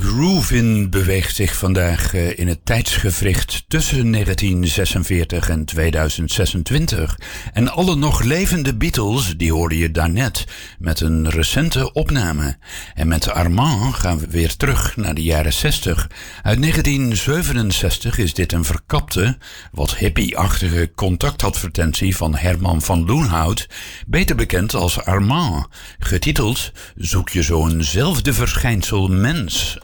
Groovin beweegt zich vandaag in het tijdsgewricht tussen 1946 en 2026. En alle nog levende Beatles, die hoorde je daarnet met een recente opname. En met Armand gaan we weer terug naar de jaren 60. Uit 1967 is dit een verkapte, wat hippie-achtige contactadvertentie van Herman van Loenhout, beter bekend als Armand, getiteld Zoek je zo'nzelfde verschijnsel mens